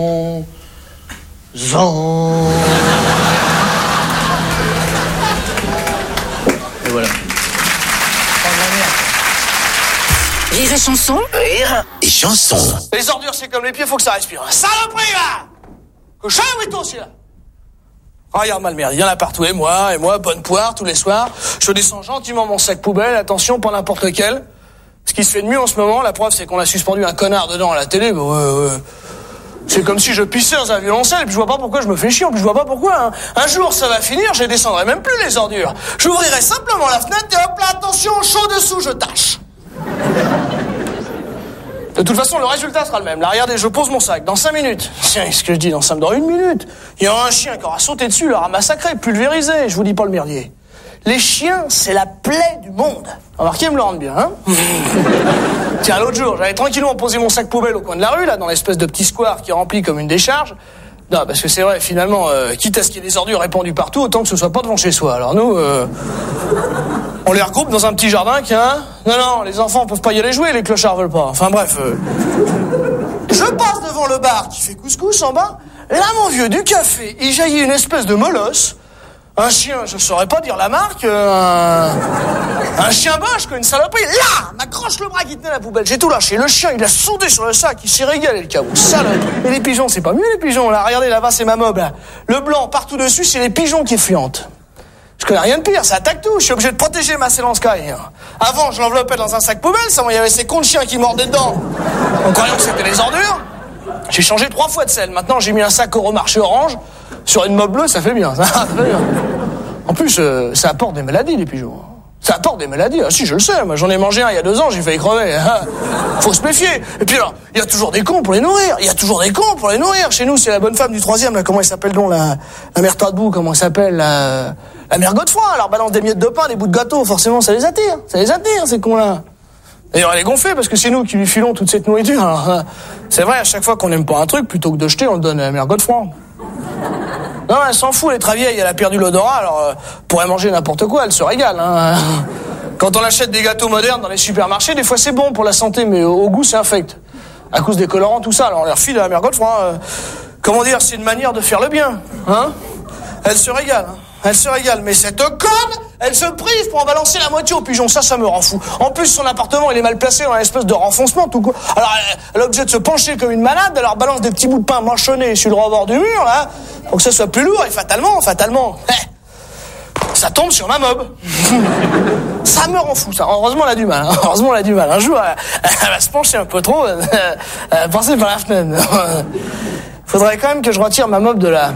Et voilà. Rire et chanson. Rire et chanson. Les ordures, c'est comme les pieds, faut que ça respire. Saloperie, là! Couchez, Brito, aussi, là! Regarde-moi le merde, il y en a partout. Et moi, bonne poire, tous les soirs. Je descends gentiment mon sac poubelle, attention, pas n'importe lequel. Ce qui se fait de mieux en ce moment, la preuve, c'est qu'on a suspendu un connard dedans à la télé. Ouais. C'est comme si je pissais dans un violoncelle, et puis je vois pas pourquoi je me fais chier, puis je vois pas pourquoi, hein. Un jour, ça va finir, je descendrai même plus les ordures. J'ouvrirai simplement la fenêtre, et hop là, attention, chaud dessous, je tâche. De toute façon, le résultat sera le même. Là, regardez, je pose mon sac dans 5 minutes. Tiens, ce que je dis, dans 1 minute. Il y aura un chien qui aura sauté dessus, l'aura massacré, pulvérisé. Je vous dis pas le merdier. Les chiens, c'est la plaie du monde. Remarquez, me le rendent bien, hein. Tiens, l'autre jour, j'avais tranquillement posé mon sac poubelle au coin de la rue, là, dans l'espèce de petit square qui est rempli comme une décharge. Non, parce que c'est vrai, finalement, quitte à ce qu'il y ait des ordures répandues partout, autant que ce soit pas devant chez soi. Alors nous, on les regroupe dans un petit jardin qui a... Non, les enfants peuvent pas y aller jouer, les clochards veulent pas. Enfin bref. Je passe devant le bar qui fait couscous en bas. Là, mon vieux, du café, il jaillit une espèce de molosse. Un chien, je saurais pas dire la marque. Un chien boche, quoi, une saloperie. Là, m'accroche le bras qui tenait la poubelle. J'ai tout lâché. Le chien, il a sauté sur le sac. Il s'est régalé, le cabot. Salope. Et les pigeons, c'est pas mieux, les pigeons. Là, regardez, là-bas, c'est ma mob, là. Le blanc, partout dessus, c'est les pigeons qui fuyantent. Je connais rien de pire, ça attaque tout. Je suis obligé de protéger ma Ceylan Sky. Avant, je l'enveloppais dans un sac poubelle. Ça, il y avait ces cons de chiens qui mordaient dedans. En croyant que c'était les ordures. J'ai changé 3 fois de selle. Maintenant, j'ai mis un sac au marché orange. Sur une mob bleue, ça fait bien. Ça fait bien. En plus, ça apporte des maladies, les pigeons. Ça apporte des maladies. Ah si, je le sais. Moi, j'en ai mangé un il y a 2 ans, j'ai failli crever. Faut se méfier. Et puis alors, il y a toujours des cons pour les nourrir. Chez nous, c'est la bonne femme du 3e, là. Comment elle s'appelle donc, la mère Tadbou, comment elle s'appelle, la mère Godefroy. Elle leur balance des miettes de pain, des bouts de gâteau. Forcément, ça les attire, ces cons-là. D'ailleurs, elle est gonflée parce que c'est nous qui lui filons toute cette nourriture. Alors, c'est vrai, à chaque fois qu'on n'aime pas un truc, plutôt que de jeter, on le donne à la mère Godefroy. Non, elle s'en fout, elle est très vieille, elle a perdu l'odorat, alors pourrait manger n'importe quoi, elle se régale, hein. Quand on achète des gâteaux modernes dans les supermarchés, des fois c'est bon pour la santé, mais au goût c'est infect. À cause des colorants, tout ça, alors on les refile à la mère Godefroy. Comment dire, c'est une manière de faire le bien, hein. Elle se régale, mais cette conne, elle se prive pour en balancer la moitié aux pigeons, ça me rend fou. En plus, son appartement, il est mal placé dans une espèce de renfoncement, tout quoi. Alors, elle est obligée de se pencher comme une malade, elle leur balance des petits bouts de pain mâchonnés sur le rebord du mur, là, pour que ça soit plus lourd, et fatalement, ça tombe sur ma mob. Ça me rend fou, ça. Heureusement, elle a du mal. Un jour, elle va se pencher un peu trop, passer par la fenêtre. Faudrait quand même que je retire ma mob de là.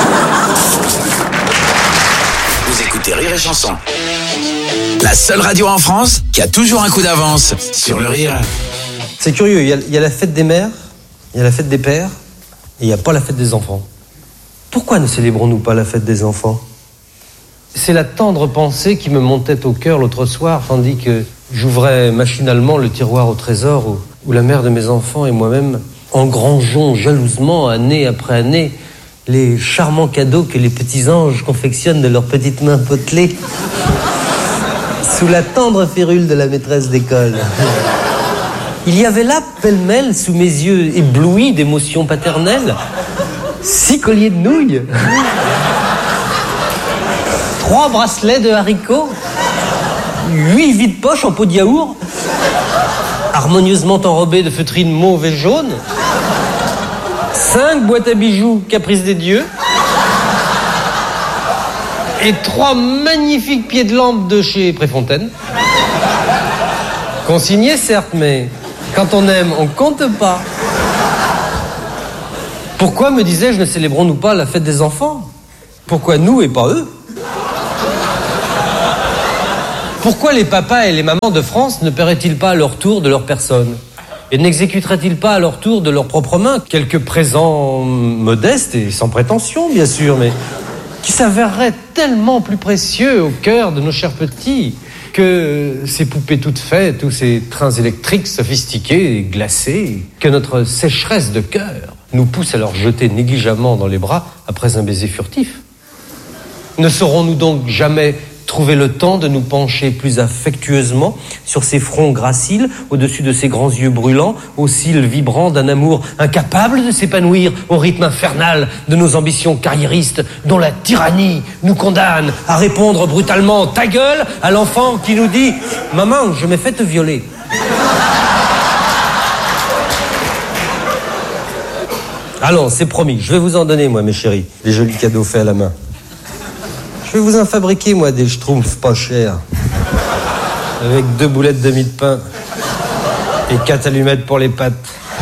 Vous écoutez Rire et Chanson. La seule radio en France qui a toujours un coup d'avance sur le rire. C'est curieux, il y a la fête des mères, il y a la fête des pères, et il n'y a pas la fête des enfants. Pourquoi ne célébrons-nous pas la fête des enfants ? C'est la tendre pensée qui me montait au cœur l'autre soir, tandis que j'ouvrais machinalement le tiroir au trésor où la mère de mes enfants et moi-même engrangeons jalousement, année après année, les charmants cadeaux que les petits anges confectionnent de leurs petites mains potelées sous la tendre férule de la maîtresse d'école. Il y avait là, pêle-mêle, sous mes yeux éblouis d'émotions paternelles, 6 colliers de nouilles, 3 bracelets de haricots, 8 vides-poches en pot de yaourt, harmonieusement enrobés de feutrines mauve et jaune, 5 boîtes à bijoux Caprice des Dieux et 3 magnifiques pieds de lampe de chez Préfontaine. Consignés, certes, mais quand on aime, on compte pas. Pourquoi, me disais-je, ne célébrons-nous pas la fête des enfants ? Pourquoi nous et pas eux ? Pourquoi les papas et les mamans de France ne paieraient-ils pas à leur tour de leur personne ? Et n'exécuteraient-ils pas à leur tour de leurs propres mains quelques présents modestes et sans prétention, bien sûr, mais qui s'avéreraient tellement plus précieux au cœur de nos chers petits que ces poupées toutes faites ou ces trains électriques sophistiqués et glacés, que notre sécheresse de cœur nous pousse à leur jeter négligemment dans les bras après un baiser furtif. Ne saurons-nous donc jamais trouver le temps de nous pencher plus affectueusement sur ces fronts graciles, au-dessus de ces grands yeux brûlants, aux cils vibrants d'un amour incapable de s'épanouir au rythme infernal de nos ambitions carriéristes, dont la tyrannie nous condamne à répondre brutalement « ta gueule » à l'enfant qui nous dit « maman, je m'ai fait te violer ». Allons, c'est promis, je vais vous en donner, moi, mes chéris, les jolis cadeaux faits à la main. Je vais vous en fabriquer, moi, des schtroumpfs pas chers. Avec 2 boulettes de mie de pain et 4 allumettes pour les pattes.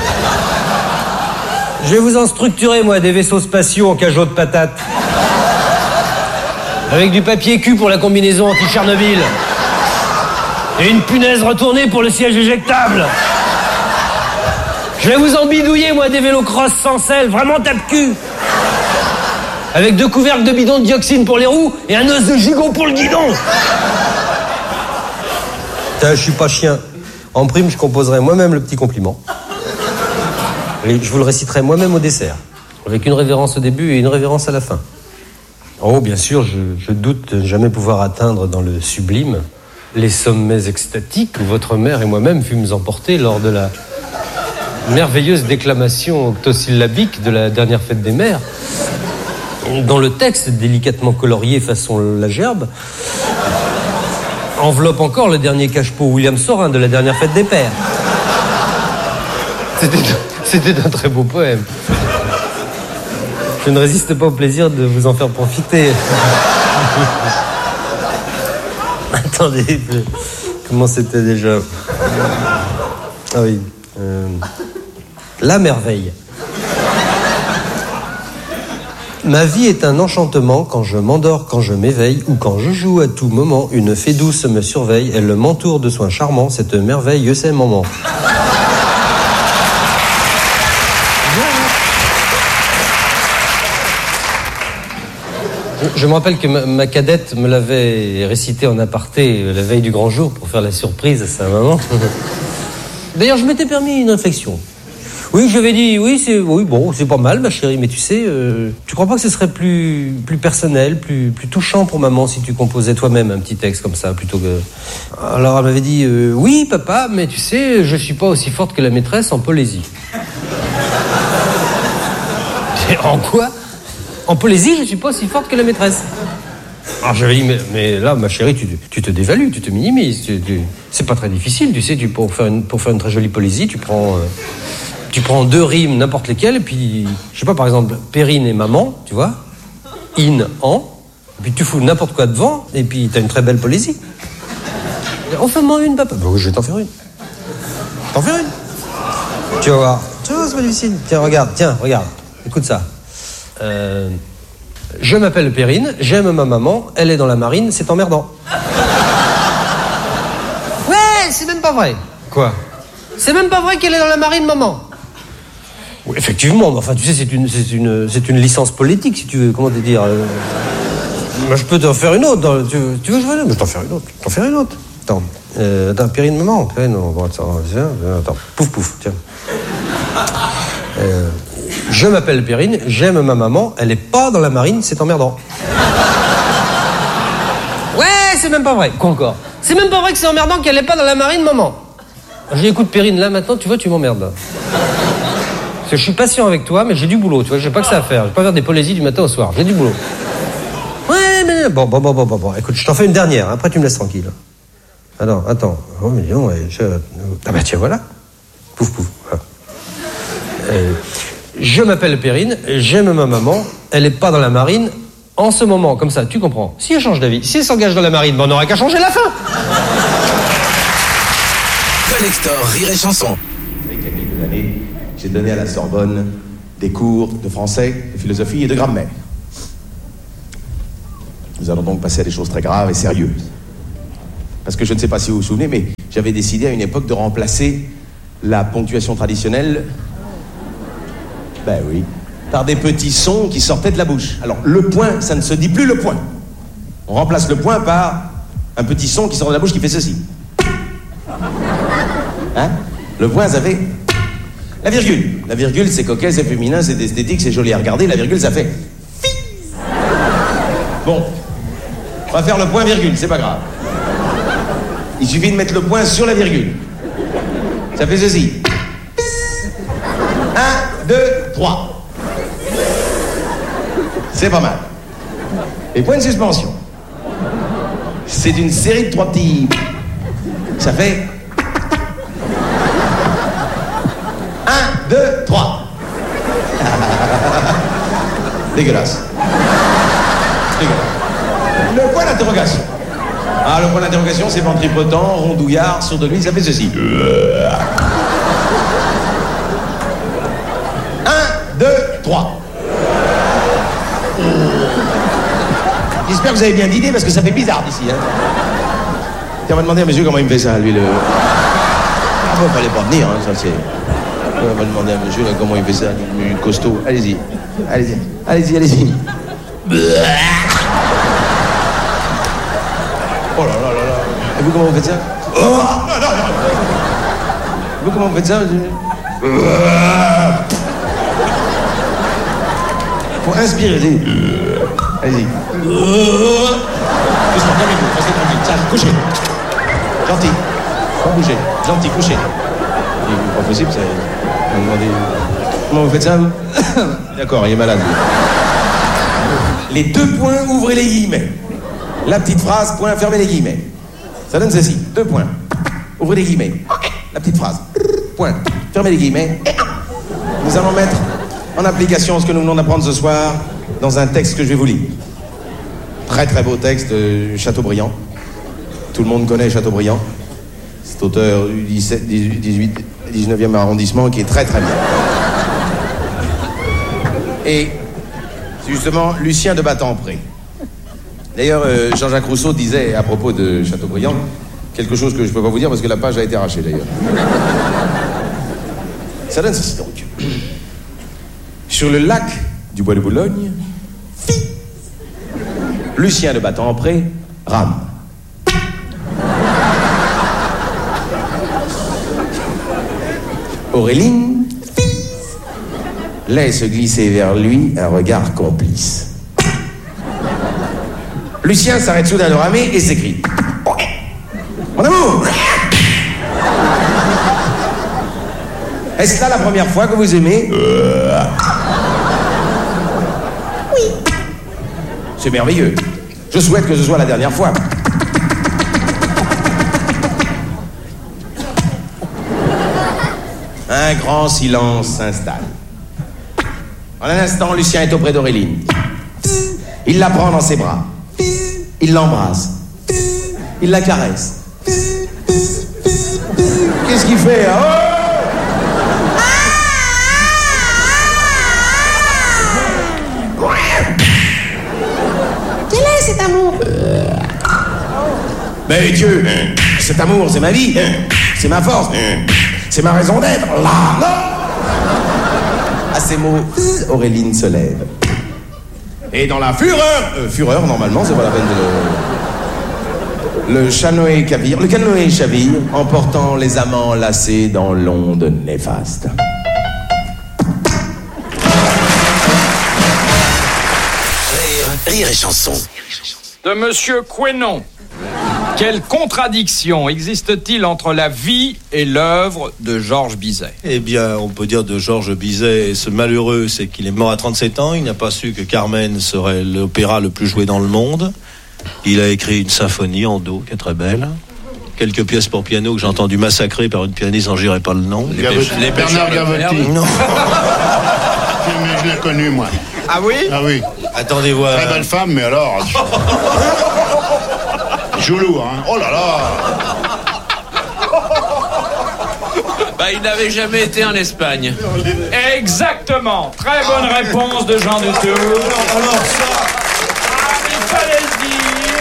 Je vais vous en structurer, moi, des vaisseaux spatiaux en cageot de patates. Avec du papier cul pour la combinaison anti-Tchernobyl. Et une punaise retournée pour le siège éjectable. Je vais vous en bidouiller, moi, des vélos cross sans selle, vraiment tape-cul. Avec 2 couvercles de bidon de dioxine pour les roues et un os de gigot pour le guidon. Je suis pas chien. En prime, je composerai moi-même le petit compliment. Et je vous le réciterai moi-même au dessert. Avec une révérence au début et une révérence à la fin. Oh, bien sûr, je doute de jamais pouvoir atteindre dans le sublime les sommets extatiques où votre mère et moi-même fûmes emportés lors de la merveilleuse déclamation octosyllabique de la dernière fête des mères, dont le texte, délicatement colorié façon la gerbe, enveloppe encore le dernier cache-pot William Sorin de la dernière fête des pères. C'était un très beau poème. Je ne résiste pas au plaisir de vous en faire profiter. Attendez, comment c'était déjà? Ah oui. La merveille. Ma vie est un enchantement quand je m'endors, quand je m'éveille ou quand je joue à tout moment. Une fée douce me surveille, elle m'entoure de soins charmants. Cette merveille, c'est maman. Je me rappelle que ma cadette me l'avait récité en aparté la veille du grand jour pour faire la surprise à sa maman. D'ailleurs, je m'étais permis une réflexion. Oui, je lui avais dit, bon, c'est pas mal, ma chérie, mais tu sais, tu crois pas que ce serait plus personnel, plus touchant pour maman si tu composais toi-même un petit texte comme ça, plutôt que... Alors, elle m'avait dit, oui, papa, mais tu sais, je suis pas aussi forte que la maîtresse en poésie. En quoi? En poésie, je suis pas aussi forte que la maîtresse. Alors j'avais dit, mais là, ma chérie, tu te dévalues, tu te minimises. C'est pas très difficile, tu sais, pour faire une très jolie poésie, tu prends 2 rimes, n'importe lesquelles, et puis, je sais pas, par exemple, Perrine et maman, tu vois, in, en, et puis tu fous n'importe quoi devant, et puis t'as une très belle poésie. On fait moi une, papa. Bah oui, je vais t'en faire une. T'en faire une. Tu vas voir. Tu vois, c'est pas difficile. Tiens, regarde, écoute ça. Je m'appelle Perrine, j'aime ma maman, elle est dans la marine, c'est emmerdant. Ouais, c'est même pas vrai. Quoi? C'est même pas vrai qu'elle est dans la marine, maman. Oui, effectivement, mais enfin, tu sais, c'est une licence politique, si tu veux, comment te dire. Moi, je peux t'en faire une autre. Tu veux que je fasse? Je t'en faire une autre. Attends, Perrine, maman. Perrine, attends, pouf, tiens. Je m'appelle Perrine, j'aime ma maman, elle est pas dans la marine, c'est emmerdant. Ouais, c'est même pas vrai. Quoi encore? C'est même pas vrai que c'est emmerdant qu'elle est pas dans la marine, maman. J'ai écoute Perrine, là maintenant, tu vois, tu m'emmerdes. Parce que je suis patient avec toi, mais j'ai du boulot, tu vois, j'ai pas que ça à faire. Je vais pas faire des poésies du matin au soir, j'ai du boulot. Ouais, mais bon, écoute, je t'en fais une dernière, après tu me laisses tranquille. Attends. Oh, mais non, ah bah tiens, voilà. Pouf, voilà. Je m'appelle Perrine, j'aime ma maman, elle est pas dans la marine en ce moment, comme ça, tu comprends. Si elle change d'avis, si elle s'engage dans la marine, ben on n'aura qu'à changer la fin. Collector Rire et Chanson. Il y a quelques années, j'ai donné à la Sorbonne des cours de français, de philosophie et de grammaire. Nous allons donc passer à des choses très graves et sérieuses. Parce que je ne sais pas si vous vous souvenez, mais j'avais décidé à une époque de remplacer la ponctuation traditionnelle, ben oui, par des petits sons qui sortaient de la bouche. Alors, le point, ça ne se dit plus le point. On remplace le point par un petit son qui sort de la bouche qui fait ceci. Hein? Le point, ça fait... La virgule. La virgule, c'est coquet, c'est féminin, c'est esthétique, c'est joli à regarder. La virgule, ça fait... Bon. On va faire le point-virgule, c'est pas grave. Il suffit de mettre le point sur la virgule. Ça fait ceci. 1, 2, 3. C'est pas mal. Et point de suspension. C'est une série de 3 petits... Ça fait... 1, 2, 3. Dégueulasse. Le point d'interrogation. Ah, le point d'interrogation, c'est ventripotent, rondouillard, sourd de lui, ça fait ceci. 1, 2, 3. J'espère que vous avez bien d'idées parce que ça fait bizarre d'ici. Hein. Tiens, on va demander à monsieur comment il me fait ça, lui, le... Ah bon, fallait pas venir, hein, ça c'est... On va demander à monsieur là, comment il fait ça, lui, costaud. Allez-y, allez-y, allez-y, allez-y. Oh là là là là. Et vous, comment vous faites ça? Oh non, non, non. Vous, comment vous faites ça? Faut inspirer, allez-y. Allez-y. Doucement, calmez-vous, restez tranquille. Ça, couchez. Gentil. Pas bouger. Gentil, couchez. C'est pas possible, ça. On va demander... Comment vous faites ça, vous? D'accord, il est malade. Les 2 points, ouvrez les guillemets. La petite phrase, point, fermez les guillemets. Ça donne ceci, 2 points. Ouvrez les guillemets. La petite phrase, point, fermez les guillemets. Nous allons mettre en application ce que nous venons d'apprendre ce soir dans un texte que je vais vous lire. Très très beau texte de Chateaubriand. Tout le monde connaît Chateaubriand. Cet auteur du 19e arrondissement qui est très très bien. Et c'est justement Lucien de Battempré. D'ailleurs, Jean-Jacques Rousseau disait à propos de Chateaubriand quelque chose que je ne peux pas vous dire parce que la page a été arrachée d'ailleurs. Ça donne ceci donc. Sur le lac du Bois de Boulogne, Lucien de Battempré rame. Auréline laisse glisser vers lui un regard complice. Lucien s'arrête soudain de ramer et s'écrie. Mon amour! Est-ce là la première fois que vous aimez? Oui. C'est merveilleux. Je souhaite que ce soit la dernière fois. Un grand silence s'installe. En un instant, Lucien est auprès d'Auréline. Il la prend dans ses bras. Il l'embrasse. Il la caresse. Qu'est-ce qu'il fait? Oh! Quel est cet amour? Mais Dieu, cet amour, c'est ma vie. C'est ma force. C'est ma raison d'être. Là. À ces mots, Auréline se lève. Et dans la fureur, normalement, c'est pas la peine de le canoë chavire, emportant les amants lassés dans l'onde néfaste. Rire et chanson. De Monsieur Quénon. Quelle contradiction existe-t-il entre la vie et l'œuvre de Georges Bizet? Eh bien, on peut dire de Georges Bizet, ce malheureux, c'est qu'il est mort à 37 ans. Il n'a pas su que Carmen serait l'opéra le plus joué dans le monde. Il a écrit une symphonie en do, qui est très belle. Quelques pièces pour piano que j'ai entendu massacrer par une pianiste, j'en dirai pas le nom. Les Bernard Gavotti. Non. Mais je l'ai connu, moi. Ah oui? Ah oui. Attendez voir. Très belle femme, mais alors... Joue lourd, hein. Oh là là. Bah, il n'avait jamais été en Espagne. Exactement. Très bonne réponse de Jean Dutour. Alors ça... Il fallait le dire.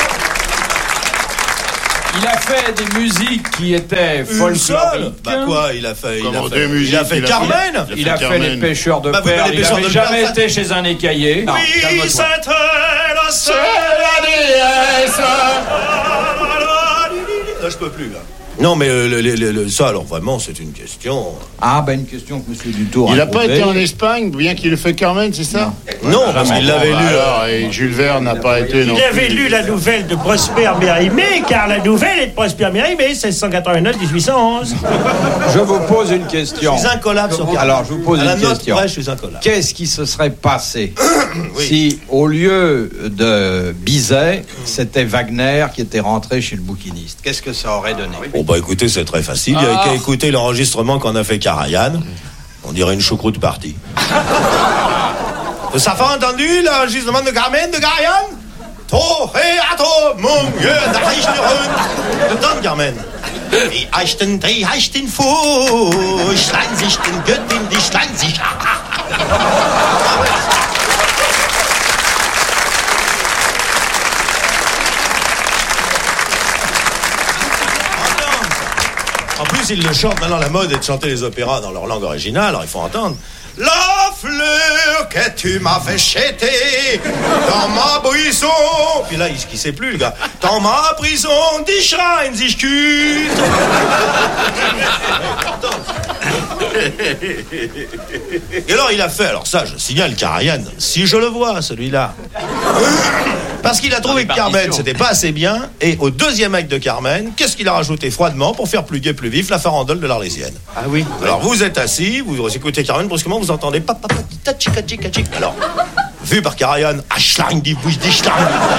Il a fait des musiques qui étaient folkloriques. Bah quoi, il a fait Carmen. Il a fait Les Pêcheurs de Perles. Il n'avait jamais été chez un écaillé. Oui, c'était la seule déesse. Là, je peux plus, là. Non, mais ça, alors vraiment, c'est une question. Ah, ben une question que M. Dutour Il a n'a pas posée. été en Espagne, bien qu'il ait fait Carmen, c'est ça? Non, parce qu'il l'avait lu. Alors, et Jules Verne n'a pas été non Il avait plus. lu la nouvelle de Prosper Mérimée, car la nouvelle est de Prosper Mérimée, 1689-1811. Je vous pose une question. Je suis incollable sur Carmen. Alors, je vous pose À la une note question. près, je suis incollable. Qu'est-ce qui se serait passé Oui. si, au lieu de Bizet, c'était Wagner qui était rentré chez le bouquiniste? Qu'est-ce que ça aurait donné? Bon, bah écoutez, c'est très facile. Il n'y a qu'à écouter l'enregistrement qu'on a fait Karajan. On dirait une choucroute partie. Ça fait entendu l'enregistrement de Carmen de Karajan? Toi, hé, à toi, mon Dieu, da ich ne run. Le temps, Carmen. Die Eichten, die Eichten Fu, schlein sich den Göttin, die schlein sich. En plus, ils le chantent. Maintenant, la mode est de chanter les opéras dans leur langue originale. Alors, il faut entendre. La fleur que tu m'as fait jeter dans ma prison. Puis là, il sait plus, le gars. Dans ma prison, die schreien sich gut. Et alors, il a fait. Alors, ça, je signale Karajan. Si je le vois, celui-là. Parce qu'il a trouvé que Carmen, c'était pas assez bien. Et au deuxième acte de Carmen, qu'est-ce qu'il a rajouté froidement pour faire plus gai, plus vif, la farandole de l'Arlésienne. Ah oui. Alors vous êtes assis, vous écoutez Carmen, brusquement vous entendez papa, alors, vu par Karajan, Ashlang die Bouche die Schlang.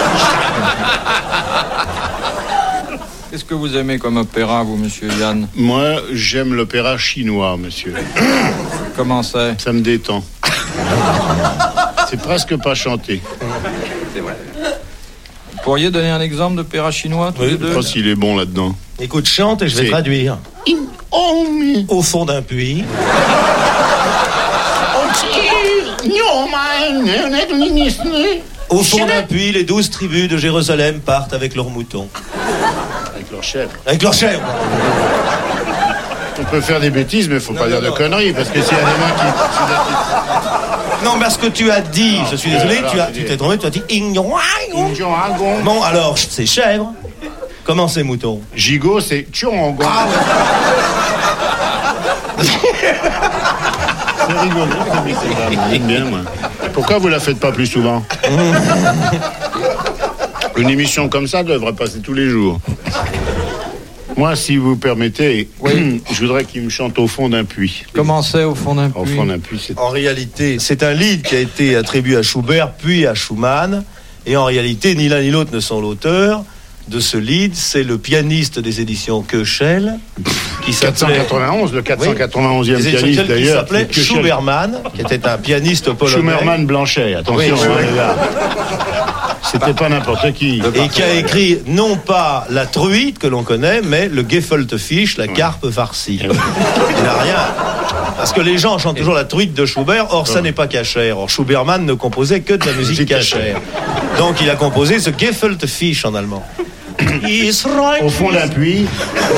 Qu'est-ce que vous aimez comme opéra, vous, monsieur Yann? Moi, j'aime l'opéra chinois, monsieur. Comment c'est? Ça me détend. C'est presque pas chanté. C'est vrai. Vous pourriez donner un exemple d'opéra chinois, tous les deux? Je sais pas s'il est bon là-dedans. Écoute, chante et je vais traduire. Au fond d'un puits. Au fond d'un puits, les 12 tribus de Jérusalem partent avec leurs moutons. Avec leur chèvre. Avec leurs chèvres. On peut faire des bêtises, mais faut pas dire de conneries, parce que s'il y a des mains qui... Non, parce que tu as dit, je suis désolé, tu t'es trompé, tu as dit Bon, alors, c'est chèvre. Comment c'est mouton? Gigot, c'est tchongon. Ah ouais. C'est rigolo, j'aime bien, moi. Pourquoi vous la faites pas plus souvent? Une émission comme ça devrait passer tous les jours. Moi, si vous permettez, oui. Je voudrais qu'il me chante Au fond d'un puits. Comment c'est Au fond d'un puits? Au fond d'un puits, c'est... En réalité, c'est un lied qui a été attribué à Schubert, puis à Schumann. Et en réalité, ni l'un ni l'autre ne sont l'auteur de ce lied. C'est le pianiste des éditions Köchel, qui s'appelait... 491, le 491e oui, pianiste d'ailleurs. Qui s'appelait Schuberman, qui était un pianiste polonais. Schuberman Blanchet, attention, oui, les gars. C'était pas n'importe qui. Et qui a écrit non pas la truite que l'on connaît, mais le Gefilte Fisch, la carpe farcie. Il n'a rien. Parce que les gens chantent toujours la truite de Schubert, or ça n'est pas cachère. Or Schuberman ne composait que de la musique cachère. Donc il a composé ce Gefilte Fisch en allemand. Au fond d'un puits.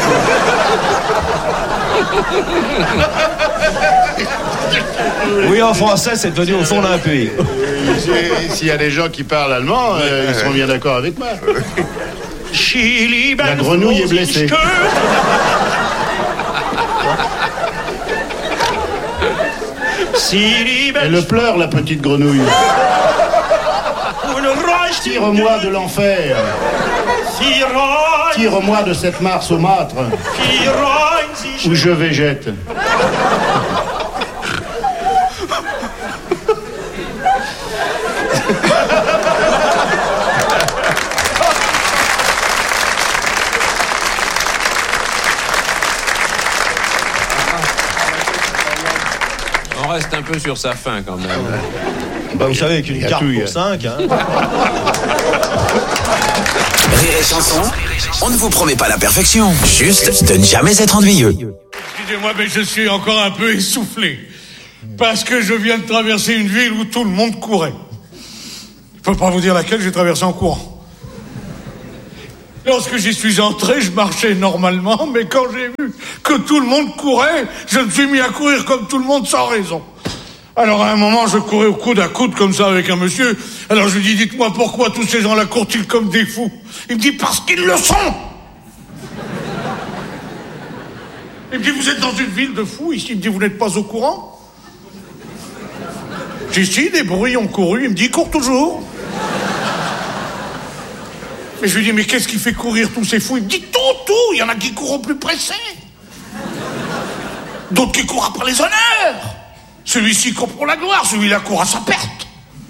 Oui, en français, c'est devenu Au fond d'un puits. S'il y a des gens qui parlent allemand, ils seront bien d'accord avec moi. La grenouille est blessée. Elle pleure, la petite grenouille. Tire-moi de l'enfer. Tire-moi de cette mare saumâtre où je végète. On reste un peu sur sa fin quand même. Bah, vous savez, avec une carte pour 5, hein. Rire et chanson, on ne vous promet pas la perfection, juste de ne jamais être ennuyeux. Excusez-moi, mais je suis encore un peu essoufflé. Parce que je viens de traverser une ville où tout le monde courait. Je peux pas vous dire laquelle j'ai traversé en courant. Lorsque j'y suis entré, je marchais normalement, mais quand j'ai vu que tout le monde courait, je me suis mis à courir comme tout le monde sans raison. Alors à un moment, je courais au coude à coude comme ça avec un monsieur. Alors je lui dis, dites-moi pourquoi tous ces gens-là courent-ils comme des fous? Il me dit, parce qu'ils le sont. Il me dit, vous êtes dans une ville de fous ici. Il me dit, vous n'êtes pas au courant? Si, des bruits ont couru. Il me dit, cours toujours. Mais je lui dis, mais qu'est-ce qui fait courir tous ces fous? Il me dit, tout. Il y en a qui courent au plus pressé. D'autres qui courent après les honneurs. Celui-ci court pour la gloire, celui-là court à sa perte.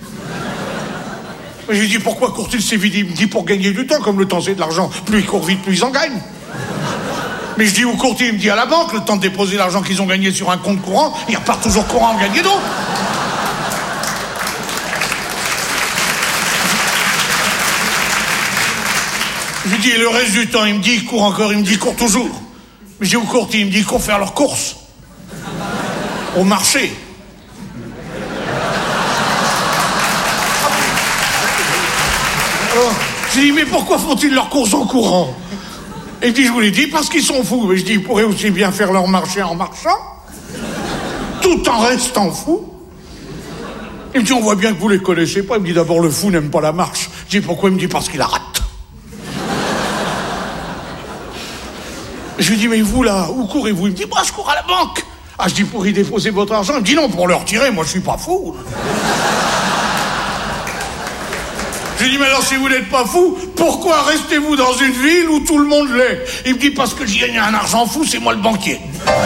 Mais je lui dis, pourquoi court-il si vite? Il me dit, pour gagner du temps, comme le temps c'est de l'argent. Plus ils courent vite, plus ils en gagnent. Mais je dis, où court-il? Il me dit, à la banque, le temps de déposer l'argent qu'ils ont gagné sur un compte courant, ils repartent toujours courant en gagner d'autres. Je lui dis, et le reste du temps? Il me dit, il court encore. Il me dit, il court toujours. Mais je dis, où court-il? Il me dit, il court faire leurs courses. Au marché. Alors, j'ai dit, mais pourquoi font-ils leurs courses en courant? Et il me dit, je vous l'ai dit, parce qu'ils sont fous. Mais je dis, ils pourraient aussi bien faire leur marché en marchant, tout en restant fous. Il me dit, on voit bien que vous les connaissez pas. Il me dit, d'abord, le fou n'aime pas la marche. Je dis, pourquoi? Il me dit, parce qu'il la rate. Je lui dis, mais vous là, où courez-vous? Il me dit, moi je cours à la banque. Ah, je dis, pour y déposer votre argent? Il me dit, non, pour le retirer, moi je suis pas fou. Je lui dis, mais alors si vous n'êtes pas fou, pourquoi restez-vous dans une ville où tout le monde l'est? Il me dit, parce que j'y gagne un argent fou, c'est moi le banquier.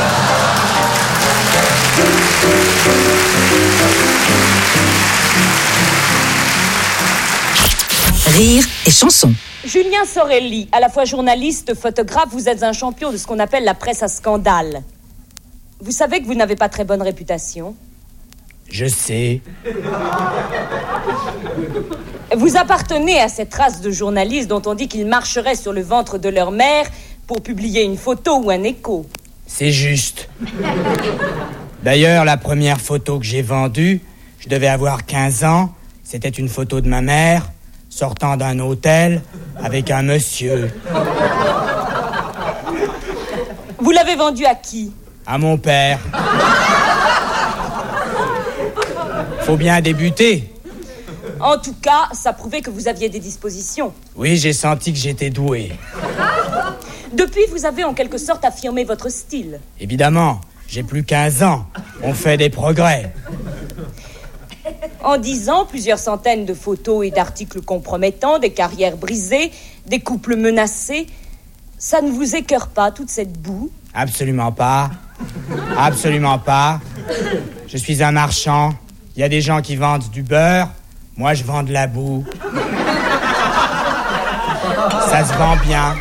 Rire et chanson. Julien Sorelli, à la fois journaliste, photographe, vous êtes un champion de ce qu'on appelle la presse à scandale. Vous savez que vous n'avez pas très bonne réputation? Je sais. Vous appartenez à cette race de journalistes dont on dit qu'ils marcheraient sur le ventre de leur mère pour publier une photo ou un écho. C'est juste. D'ailleurs, la première photo que j'ai vendue, je devais avoir 15 ans, c'était une photo de ma mère sortant d'un hôtel avec un monsieur. Vous l'avez vendue à qui? À mon père. Faut bien débuter. En tout cas, ça prouvait que vous aviez des dispositions. Oui, j'ai senti que j'étais doué. Depuis, vous avez en quelque sorte affirmé votre style. Évidemment, j'ai plus 15 ans. On fait des progrès. En 10 ans, plusieurs centaines de photos et d'articles compromettants, des carrières brisées, des couples menacés. Ça ne vous écœure pas, toute cette boue? Absolument pas. Absolument pas. Je suis un marchand. Il y a des gens qui vendent du beurre. Moi, je vends de la boue. Ça se vend bien.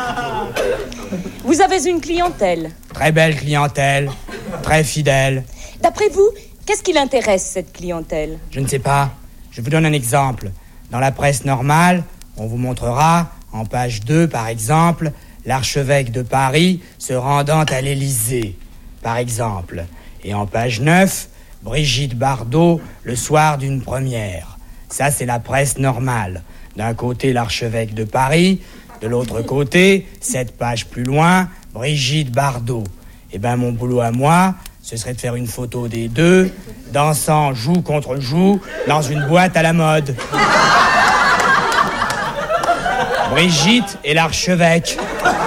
Vous avez une clientèle? Très belle clientèle. Très fidèle. D'après vous, qu'est-ce qui l'intéresse, cette clientèle? Je ne sais pas. Je vous donne un exemple. Dans la presse normale, on vous montrera, en page 2 par exemple, l'archevêque de Paris se rendant à l'Élysée, par exemple. Et en page 9, Brigitte Bardot, le soir d'une première. Ça, c'est la presse normale. D'un côté, l'archevêque de Paris. De l'autre côté, 7 pages plus loin, Brigitte Bardot. Eh ben, mon boulot à moi, ce serait de faire une photo des deux, dansant joue contre joue, dans une boîte à la mode. Brigitte et l'archevêque.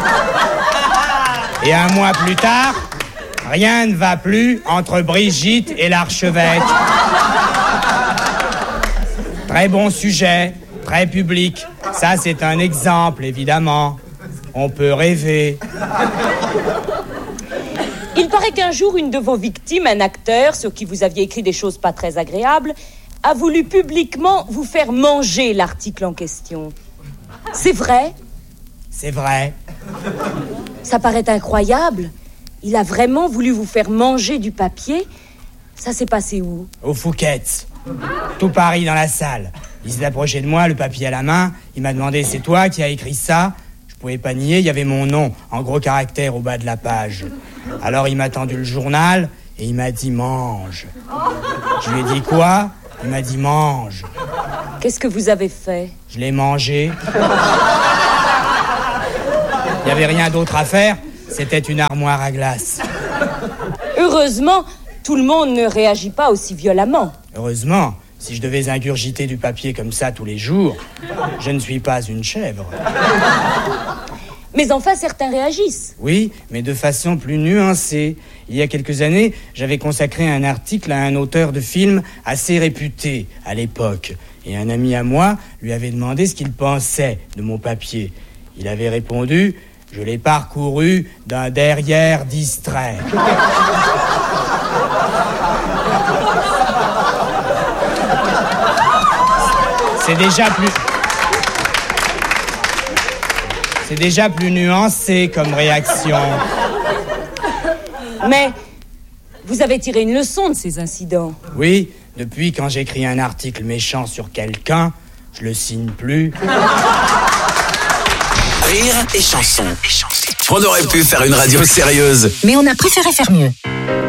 Et un mois plus tard, rien ne va plus entre Brigitte et l'archevêque. Très bon sujet, très public. Ça, c'est un exemple, évidemment. On peut rêver. Il paraît qu'un jour, une de vos victimes, un acteur sur qui vous aviez écrit des choses pas très agréables, a voulu publiquement vous faire manger l'article en question. C'est vrai? C'est vrai. Ça paraît incroyable. Il a vraiment voulu vous faire manger du papier? Ça s'est passé où? Au Fouquet's. Tout Paris dans la salle. Il s'est approché de moi, le papier à la main. Il m'a demandé, c'est toi qui as écrit ça? Je pouvais pas nier, il y avait mon nom, en gros caractères au bas de la page. Alors il m'a tendu le journal et il m'a dit, mange. Je lui ai dit quoi? Il m'a dit, mange. Qu'est-ce que vous avez fait? Je l'ai mangé. Il n'y avait rien d'autre à faire, c'était une armoire à glace. Heureusement, tout le monde ne réagit pas aussi violemment. Heureusement, si je devais ingurgiter du papier comme ça tous les jours, je ne suis pas une chèvre. Mais enfin, certains réagissent. Oui, mais de façon plus nuancée. Il y a quelques années, j'avais consacré un article à un auteur de film assez réputé à l'époque. Et un ami à moi lui avait demandé ce qu'il pensait de mon papier. Il avait répondu « Je l'ai parcouru d'un derrière distrait ». C'est déjà plus nuancé comme réaction. Mais vous avez tiré une leçon de ces incidents. Oui, depuis quand j'écris un article méchant sur quelqu'un, je le signe plus. Rire et chanson. On aurait pu faire une radio sérieuse. Mais on a préféré faire mieux.